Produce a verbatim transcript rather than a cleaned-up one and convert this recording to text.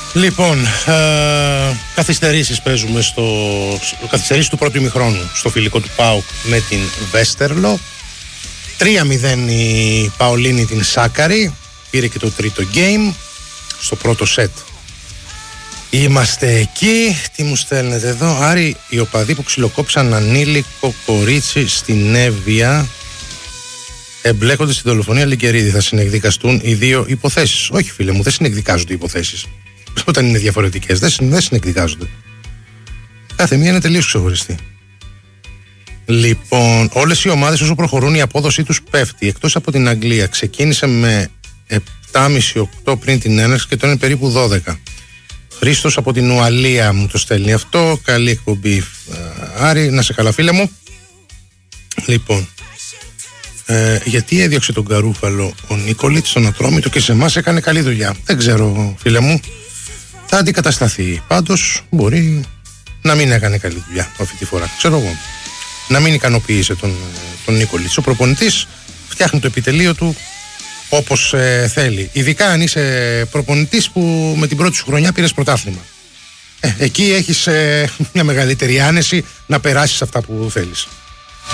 Λοιπόν, ε, καθυστερήσεις παίζουμε στο, καθυστερήσεις του πρώτου ημιχρόνου στο φιλικό του ΠΑΟΚ με την Βέστερλο. τρία μηδέν η Παολίνη την Σάκαρη, πήρε και το τρίτο game στο πρώτο σετ. Είμαστε εκεί. Τι μου στέλνετε εδώ? Άρη, οι οπαδοί που ξυλοκόψαν ανήλικο κορίτσι στην Εύβοια εμπλέκονται στη δολοφονία Λικερίδη. Θα συνεκδικαστούν οι δύο υποθέσεις? Όχι, φίλε μου, δεν συνεκδικάζονται οι υποθέσεις. Όταν είναι διαφορετικές, δεν, δεν συνεκδικάζονται. Κάθε μία είναι τελείως ξεχωριστή. Λοιπόν, όλες οι ομάδες όσο προχωρούν η απόδοσή τους πέφτει. Εκτός από την Αγγλία, ξεκίνησε με επτά κόμμα πέντε οκτώ πριν την έναρξη και τώρα είναι περίπου δώδεκα. Χρήστος από την Ουαλία μου το στέλνει αυτό. Καλή εκπομπή, Άρη, να σε καλά, φίλε μου. Λοιπόν, ε, γιατί έδιωξε τον Καρούφαλο ο Νίκολιτς στον Ατρόμητο και σε εμάς έκανε καλή δουλειά? Δεν ξέρω, φίλε μου. Θα αντικατασταθεί. Πάντως μπορεί να μην έκανε καλή δουλειά αυτή τη φορά. Ξέρω εγώ. Να μην ικανοποίησε τον, τον Νίκολιτς. Ο προπονητής φτιάχνει το επιτελείο του όπως ε, θέλει. Ειδικά αν είσαι προπονητής που με την πρώτη σου χρονιά πήρες πρωτάθλημα. Ε, εκεί έχεις ε, μια μεγαλύτερη άνεση να περάσεις αυτά που θέλεις.